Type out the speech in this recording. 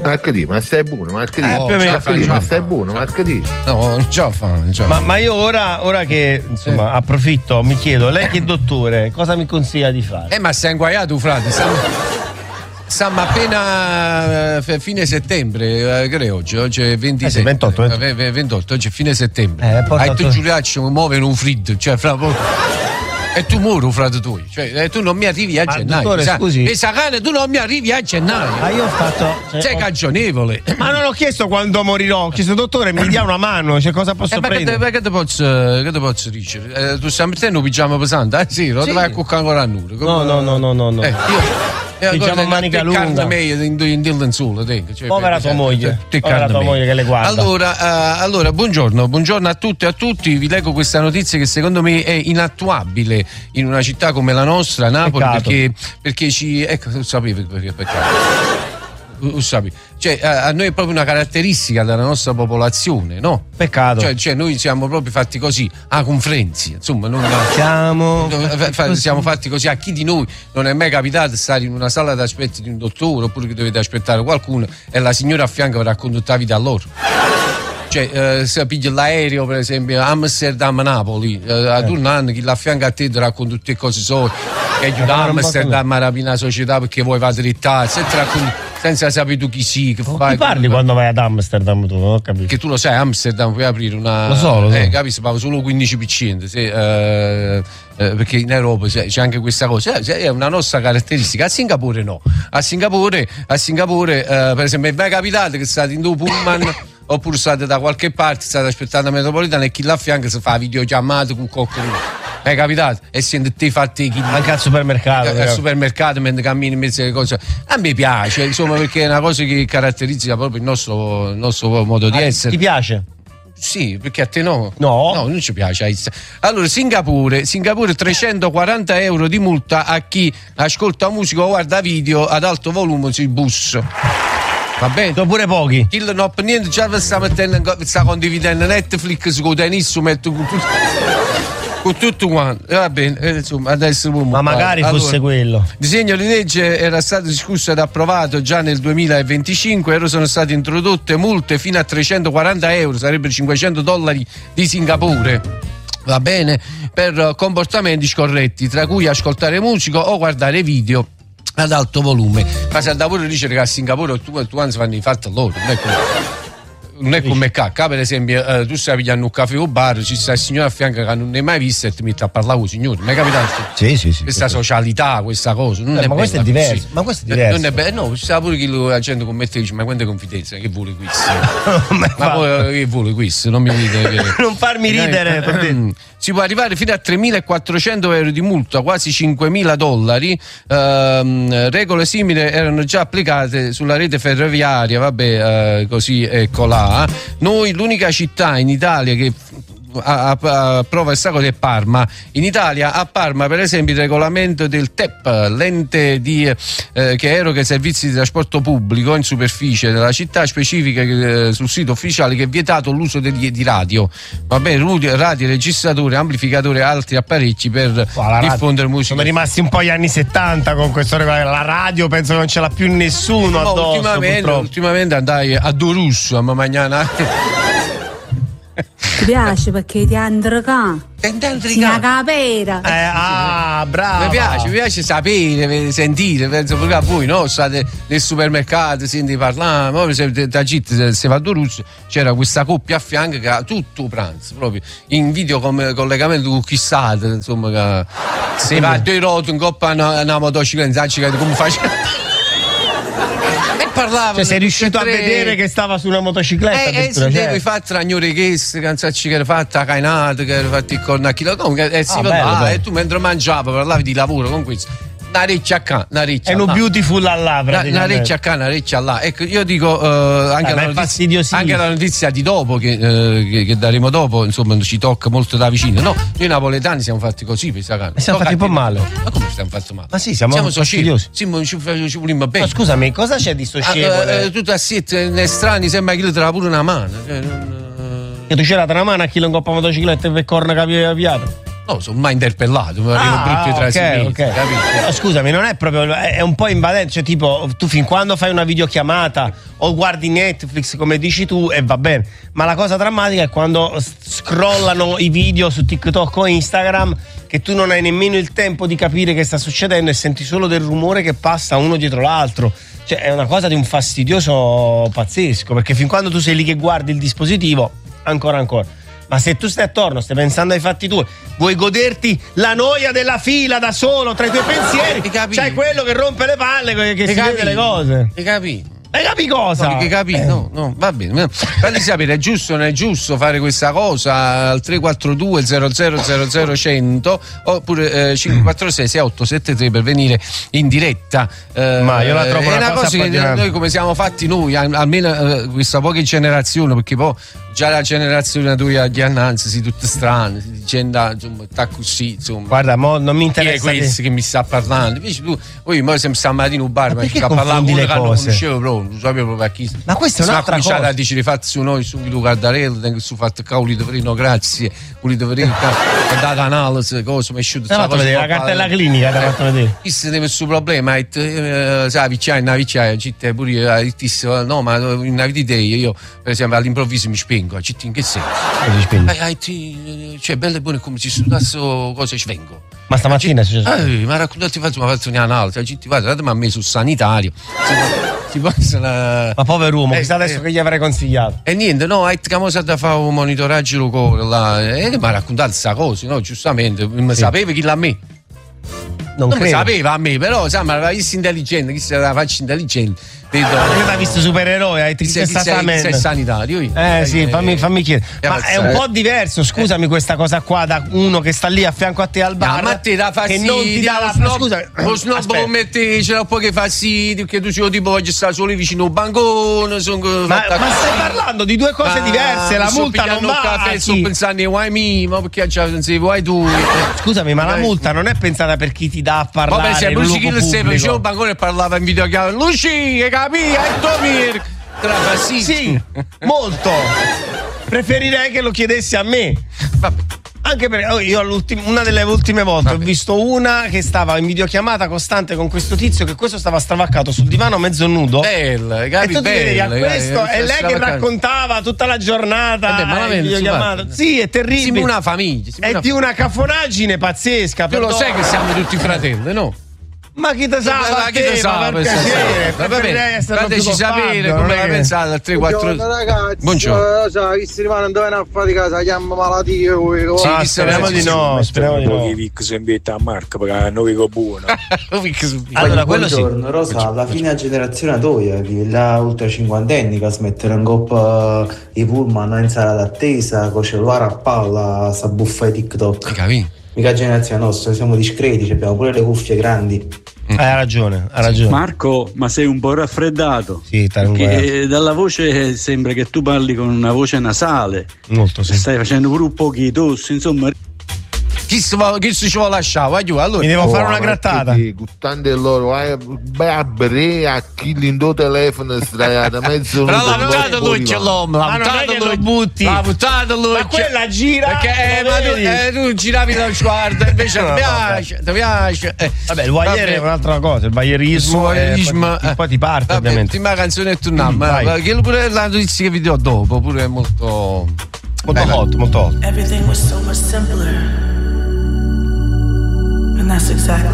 Martedì, ma stai buono, martedì. Ma stai buono, martedì. No, non ce la fa. Ma io ora che insomma approfitto, mi chiedo, lei che è dottore, cosa mi consiglia di fare? Ma sei inguaiato, frate. Stiamo appena fine settembre, credo oggi è 27. 28, oggi è fine settembre. Tu Giuliaccio mi muove in un freddo, cioè fra poco. E tu muori, frate tuo, cioè tu non mi arrivi a gennaio. Dottore, scusi. E Sagane, tu non mi arrivi a gennaio. Io ho fatto. Sei cagionevole. Ma non ho chiesto quando morirò, ho chiesto dottore mi dia una mano, cioè cosa posso prendere? Che te posso dire? Tu stai mettendo un pigiama pesante? Sì, lo vai a cuccare ancora a nudo. No. Diciamo manica lunga. In lenzuola, povera tua moglie. Povera tua moglie che le guarda. Allora, buongiorno a tutte e a tutti. Vi leggo questa notizia che secondo me è inattuabile in una città come la nostra, Napoli, perché ci. Ecco, lo sapevi perché peccato. Lo sapevi. Cioè, a noi è proprio una caratteristica della nostra popolazione, no? Peccato. Cioè noi siamo proprio fatti così, a conferenzi, insomma, siamo fatti così. A chi di noi non è mai capitato di stare in una sala d'aspetti di un dottore, oppure che dovete aspettare qualcuno e la signora a fianco vi racconta la vita a loro? Cioè, se pigli l'aereo, per esempio, Amsterdam-Napoli, ad un anno chi l'affianca a te ti racconta tutte le cose sue, che aiuta Amsterdam a rapire la società perché vuoi fare dritta, senza sapere tu chi sei, che fai. Chi parli quando vai ad Amsterdam tu? Non ho capito. Che tu lo sai, Amsterdam puoi aprire una. Lo so. Capisci? Paga solo 15%. Perché in Europa c'è anche questa cosa, è una nostra caratteristica. A Singapore no. A Singapore, per esempio, mi è capitato che state in due pullman. Oppure state da qualche parte, state aspettando la metropolitana e chi là a fianco si fa videochiamate con qualcuno. È capitato? E siete te fatti anche al supermercato. Al supermercato mentre cammini in mezzo alle cose. A me piace, insomma, perché è una cosa che caratterizza proprio il nostro modo di essere. Ti piace? Sì, perché a te no? No, non ci piace. Allora, Singapore 340 euro di multa a chi ascolta musica o guarda video ad alto volume sui bus. Va bene? Sono pure pochi. Chi non ha niente, già sta condividendo Netflix con Tennis, metto con tutto quanto. Va bene, insomma, adesso ma magari fosse quello. Il disegno di legge era stato discusso ed approvato già nel 2025, sono state introdotte multe fino a 340 euro, sarebbero $500 di Singapore. Va bene? Per comportamenti scorretti, tra cui ascoltare musica o guardare video ad alto volume. Ma se da pure dice che a Singapore tu anzi fanno i fatti loro, non è come cacca. Per esempio, tu stai pigliando un caffè o bar, ci sta il signore a fianco che non è mai visto e ti metti a parlare con il signore, mi è capitato? Sì. Questa socialità, questa cosa non è ma questo è diverso. Sì. Ma questo è diverso. Non è bello, no, ci sta pure chi la gente commette e dice: ma quante confidenza, che vuole questo? Ma poi che vuole questo? Non mi dite che. Non farmi ridere. Si può arrivare fino a 3.400 euro di multa, quasi $5.000. Regole simili erano già applicate sulla rete ferroviaria, così ecco là. Noi l'unica città in Italia che approva questa cosa è Parma. In Italia, a Parma, per esempio, il regolamento del TEP, l'ente che eroga i servizi di trasporto pubblico in superficie della città, specifica sul sito ufficiale che è vietato l'uso di radio, radio, registratori, amplificatori e altri apparecchi per diffondere musica. Sono rimasti un po' gli anni 70 con questo regolamento. La radio penso che non ce l'ha più nessuno addosso. Ultimamente andai a Dorusso a Mamagnana. Ti piace perché ti andrà? La capera. Bravo. Mi piace sapere, sentire, penso pure a voi, no? State nel supermercato, senti parlare, ma per esempio da Git se va a Dorusso c'era questa coppia a fianco che era tutto pranzo, proprio in video collegamento con chi state, insomma, che se va a due roti in coppa una motocicletta, come faceva. Cioè, sei riuscito a vedere che stava su una motocicletta? Devi fare tra gli orecchie, canzacci che era fatta cainata, che era fatti il cornacchio. Comunque, e tu mentre mangiavi parlavi di lavoro con questo. Una reccia qua, una reccia là. È un beautiful allà, una reccia qua, una reccia là. Ecco, io dico anche la notizia di dopo che daremo dopo, insomma, ci tocca molto da vicino. No, noi napoletani siamo fatti così, siamo fatti un po' male. Ma come stiamo fatti male? Ma sì, siamo fastidiosi. Sì, ci vogliamo bene. Ma scusami, cosa c'è di sto scemo? Tu da siete strani, sembra che gli trova pure una mano. Che tu c'era una mano a chi non coppa motocicletta e corna capiato? No, sono mai interpellato, mi arrivano brutti trasferimenti. No, scusami, non è proprio, è un po' invadente, cioè tipo tu fin quando fai una videochiamata o guardi Netflix come dici tu e va bene, ma la cosa drammatica è quando scrollano i video su TikTok o Instagram che tu non hai nemmeno il tempo di capire che sta succedendo e senti solo del rumore che passa uno dietro l'altro. Cioè è una cosa di un fastidioso pazzesco, perché fin quando tu sei lì che guardi il dispositivo ancora, ma se tu stai attorno, stai pensando ai fatti tuoi, vuoi goderti la noia della fila da solo tra i tuoi pensieri, c'hai quello che rompe le palle, che si vede le cose. Hai capito cosa? No, no, va bene. Fammi sapere, è giusto o non è giusto fare questa cosa al 342 00 100 oppure 546 6873 per venire in diretta. Ma io la trovo una cosa che noi come siamo fatti noi, almeno questa poche generazione, perché poi già la generazione tua di annanzi si tutte strane, si dicendo insomma sta così, insomma. Guarda, mo non mi interessa chi è questo che mi sta parlando. Invece tu, poi mo siamo stamattina in un bar, ma ci sta parlando uno le che non cose? conoscevo proprio, non sapevo proprio a chi. Ma questa è un'altra cosa. Ma a dire fatti su noi subito Cardarello, che su fatto cavoli di freno, grazie, quelli di freno, è data analisi, cosa mi è uscito. Ti ha fatto vedere la cartella clinica, ti ha fatto vedere. Chi se deve sul problema, sai, vicciai, una vicciaia, città pure io, no, ma in una vita io per esempio all'improvviso mi spengo, città in che senso? Cioè belle e buone come si studiasse cose svengo. Ma stamattina è successo? Mi ha raccontato, mi ha fatto un'analisi, datemi a me sul sanitario. Si passa ma povero uomo, chissà adesso che gli avrei consigliato. E niente, no, è che da fare un monitoraggio del cuore là, e mi ha raccontato questa cosa, no, giustamente, mi sapeva chi l'ha me. Non mi sapeva a me, però sai, ma l'aveva visto intelligente, chi se la faccia intelligente. Io l'ho visto supereroe, hai sei sanitario. Sì, fammi chiedere. Ma è un po' diverso, scusami, questa cosa qua da uno che sta lì a fianco a te al bar. Ma te dà fastidio, che non ti dà la scusa. Lo snob lo metti, c'è un po' che fastidio, che tu ci tipo voglio stare solo vicino a un bancone. Ma stai parlando di due cose diverse, la multa non va. Sto pensando ai guai ma perché non sei vuoi tu? Scusami, ma la multa non è pensata per chi ti dà a parlare. Ma per esempio, Luci che sempre vicino al bancone e parlava in videochiamata. Luci, sì, molto. Preferirei che lo chiedessi a me. Vabbè. Anche perché io una delle ultime volte ho visto una che stava in videochiamata costante con questo tizio, che questo stava stravaccato sul divano mezzo nudo. Bella, e tu vedi a questo e lei che raccontava tutta la giornata in videochiamata. Sì, è terribile. Siamo una famiglia. È di una cafonaggine pazzesca. Tu lo sai che siamo tutti fratelli, no? Ma chi te sa? Fateci sapere come la pensate al 343. Buongiorno ragazzi. Buongiorno. Sai, chi si rimane dove non fa di casa, chiama malattie. Speriamo di no. Speriamo di no. Vic si invita a Marco perché non vivo buono. Allora, quello sì. Buongiorno Rosa, alla fine generazione toia, là ultra cinquantenni che smettono in coppa i pullman in sala d'attesa, con cellulare a palla, sta buffa di TikTok. Capì? Mica generazione nostra, siamo discreti, abbiamo pure le cuffie grandi. Hai ragione. Marco, ma sei un po' raffreddato? Sì, perché dalla voce sembra che tu parli con una voce nasale. Molto, sì. Stai facendo pure un po' di tosse, insomma. Chi ci vuole lasciare? Vai giù, allora. Mi devo fare una grattata. Guttando loro, a chi l'indò telefono strada mezzo. Però l'ha buttato l'occhio l'uomo, l'ha buttato l'occhio. Ma quella gira. Perché tu giravi la sguardo, invece ti piace. Vabbè, il voyeur è un'altra cosa, il voyeurismo. Poi ti parte, ovviamente. L'ultima canzone è tornata, che pure la notizia che vi do dopo, pure è molto hot. Everything was so much simpler. And that's exactly